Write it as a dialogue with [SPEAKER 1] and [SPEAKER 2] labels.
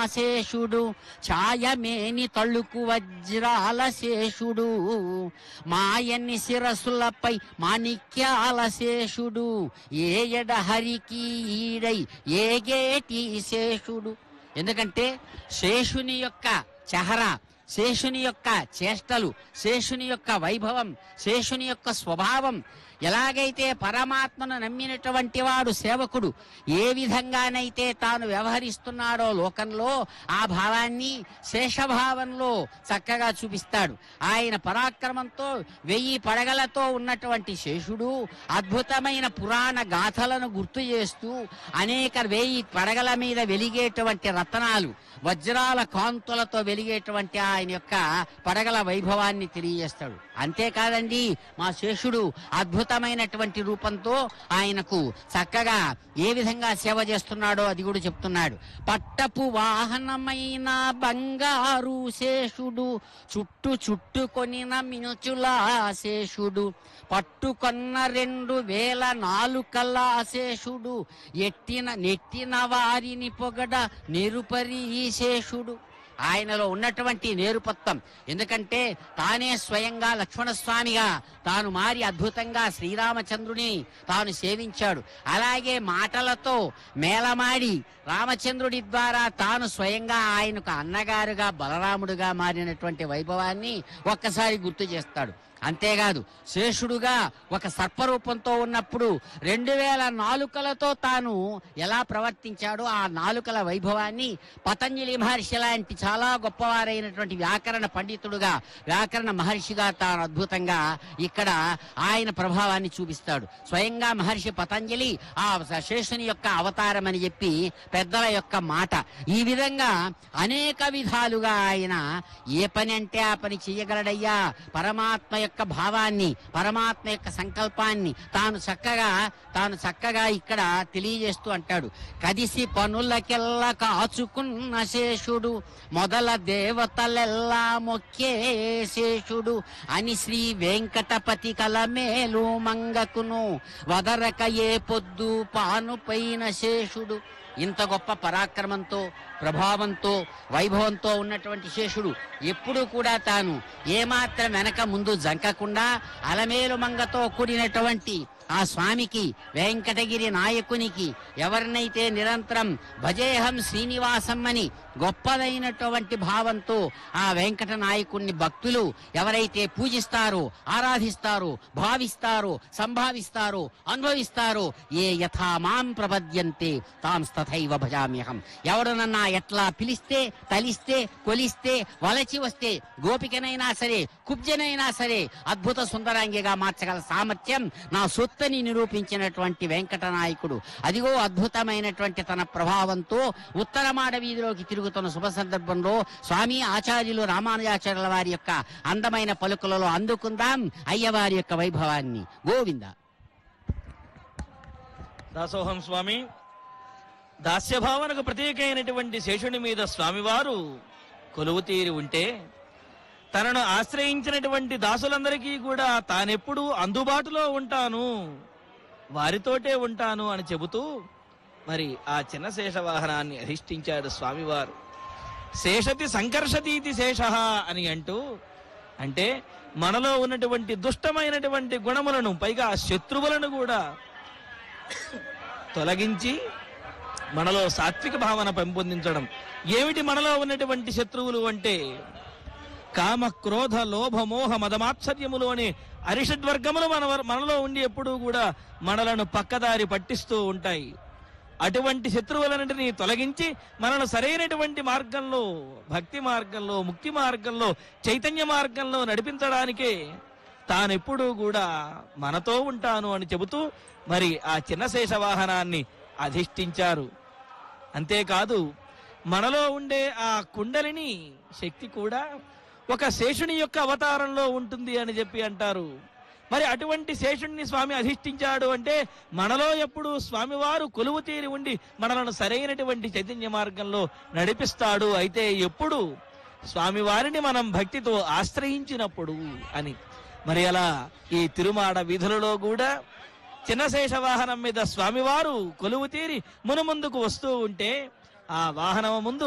[SPEAKER 1] శేషుడు, ఛాయమేని తళుకు వజ్రాల శేషుడు, మాయని శిరసులపై మాణిక్యాల శేషుడు, ఏయడ హరికి ఈడై ఏగేటి శేషుడు. ఎందుకంటే శేషుని యొక్క చెహరా, శేషుని యొక్క చేష్టలు, శేషుని యొక్క వైభవం, శేషుని యొక్క స్వభావం, ఎలాగైతే పరమాత్మను నమ్మినటువంటి వాడు సేవకుడు ఏ విధంగానైతే తాను వ్యవహరిస్తున్నాడో లోకంలో ఆ భావాన్ని శేషభావంలో చక్కగా చూపిస్తాడు. ఆయన పరాక్రమంతో 1000 పడగలతో ఉన్నటువంటి శేషుడు అద్భుతమైన పురాణ గాథలను గుర్తు చేస్తూ అనేక 1000 పడగల మీద వెలిగేటువంటి రత్నాలు, వజ్రాల కాంతులతో వెలిగేటువంటి ఆయన యొక్క పడగల వైభవాన్ని తెలియజేస్తాడు. అంతేకాదండి, మా శేషుడు అద్భుతమైనటువంటి రూపంతో ఆయనకు చక్కగా ఏ విధంగా సేవ చేస్తున్నాడో అది కూడా చెప్తున్నాడు. పట్టపు వాహనమైన బంగారు శేషుడు, చుట్టుకొనిన మినుచుల శేషుడు, పట్టుకొన్న 2000 నాలుకల శేషుడు, నెట్టిన వారిని పొగడ నిరుపరి శేషుడు. ఆయనలో ఉన్నటువంటి నేరుపత్వం, ఎందుకంటే తానే స్వయంగా లక్ష్మణస్వామిగా తాను మారి అద్భుతంగా శ్రీరామచంద్రుని తాను సేవించాడు. అలాగే మాటలతో మేళమాడి రామచంద్రుడి ద్వారా తాను స్వయంగా ఆయనకు అన్నగారుగా బలరాముడుగా మారినటువంటి వైభవాన్ని ఒక్కసారి గుర్తు చేస్తాడు. అంతేకాదు, శేషుడుగా ఒక సర్పరూపంతో ఉన్నప్పుడు 2000 నాలుకలతో తాను ఎలా ప్రవర్తించాడో ఆ నాలుకల వైభవాన్ని పతంజలి మహర్షి లాంటి చాలా గొప్పవారైనటువంటి వ్యాకరణ పండితుడుగా, వ్యాకరణ మహర్షిగా తాను అద్భుతంగా ఇక్కడ ఆయన ప్రభావాన్ని చూపిస్తాడు. స్వయంగా మహర్షి పతంజలి ఆ శేషుని యొక్క అవతారం అని చెప్పి పెద్దల యొక్క మాట. ఈ విధంగా అనేక విధాలుగా ఆయన ఏ పని అంటే ఆ పని చెయ్యగలడయ్యా. పరమాత్మ యొక్క భావాన్ని, పరమాత్మ యొక్క సంకల్పాన్ని తాను చక్కగా ఇక్కడ తెలియజేస్తూ అంటాడు. కదిసి పనులకెల్లా కాచుకున్న శేషుడు, మొదల దేవతలెల్లా మొక్కే శేషుడు, అని శ్రీ వెంకటపతి కలమేలు మంగకును వదరక ఏ పొద్దు పానుపైన శేషుడు. ఇంత గొప్ప పరాక్రమంతో, ప్రభావంతో, వైభవంతో ఉన్నటువంటి శేషుడు ఎప్పుడూ కూడా తాను ఏమాత్రం వెనక ముందు జంకకుండా అలమేలు మంగతో కూడినటువంటి ఆ స్వామికి, వెంకటగిరి నాయకునికి ఎవరినైతే నిరంతరం భజేహం శ్రీనివాసం అని గొప్పదైనటువంటి భావంతో ఆ వెంకట నాయకుణ్ణి భక్తులు ఎవరైతే పూజిస్తారో, ఆరాధిస్తారో, భావిస్తారో, సంభావిస్తారో, అనుభవిస్తారో, ఏ యథా మాం ప్రపద్యంతే తాం తథైవ భజామ్యహం. ఎవడనన్నా ఎట్లా పిలిస్తే, తలిస్తే, కొలిస్తే, వలచి వస్తే గోపికనైనా సరే, కుబ్జనైనా సరే అద్భుత సుందరాంగిగా మార్చగల సామర్థ్యం నా సొత్తని నిరూపించినటువంటి వెంకట నాయకుడు. అదిగో అద్భుతమైనటువంటి తన ప్రభావంతో ఉత్తరమాడ వీధిలోకి తిరుగుతున్న శుభ సందర్భంలో స్వామి ఆచార్యులు రామానుజాచార్యుల వారి యొక్క అందమైన పలుకులలో అందుకుందాం అయ్యవారి యొక్క వైభవాన్ని. గోవింద.
[SPEAKER 2] దాసోహం స్వామి, దాస్యభావనకు ప్రతీకైనటువంటి శేషుని మీద స్వామివారు కొలువు తీరి ఉంటే తనను ఆశ్రయించినటువంటి దాసులందరికీ కూడా తానెప్పుడు అందుబాటులో ఉంటాను, వారితోటే ఉంటాను అని చెబుతూ మరి ఆ చిన్న శేషవాహనాన్ని అధిష్ఠించాడు స్వామివారు. శేషతి సంకర్షతీతి శేష అని అంటూ, అంటే మనలో ఉన్నటువంటి దుష్టమైనటువంటి గుణములను, పైగా శత్రువులను కూడా తొలగించి మనలో సాత్విక భావన పెంపొందించడం. ఏమిటి మనలో ఉన్నటువంటి శత్రువులు అంటే కామ, క్రోధ, లోభ, మోహ, మదమాత్సర్యములు అనే అరిషడ్వర్గములు మనలో ఉండి ఎప్పుడూ కూడా మనలను పక్కదారి పట్టిస్తూ ఉంటాయి. అటువంటి శత్రువులన్నింటినీ తొలగించి మనను సరైనటువంటి మార్గంలో, భక్తి మార్గంలో, ముక్తి మార్గంలో, చైతన్య మార్గంలో నడిపించడానికే తానెప్పుడూ కూడా మనతో ఉంటాను అని చెబుతూ మరి ఆ చిన్న శేషవాహనాన్ని అధిష్ఠించారు. అంతేకాదు, మనలో ఉండే ఆ కుండలిని శక్తి కూడా ఒక శేషుని యొక్క అవతారంలో ఉంటుంది అని చెప్పి అంటారు. మరి అటువంటి శేషుణ్ణి స్వామి అధిష్ఠించాడు అంటే మనలో ఎప్పుడు స్వామివారు కొలువు తీరి ఉండి మనలను సరైనటువంటి చైతన్య మార్గంలో నడిపిస్తాడు. అయితే ఎప్పుడు స్వామివారిని మనం భక్తితో ఆశ్రయించినప్పుడు అని. మరి అలా ఈ తిరుమాడ వీధులలో కూడా చిన్న శేషవాహనం మీద స్వామివారు కొలువు తీరి మునుముందుకు వస్తూ ఉంటే ఆ వాహనం ముందు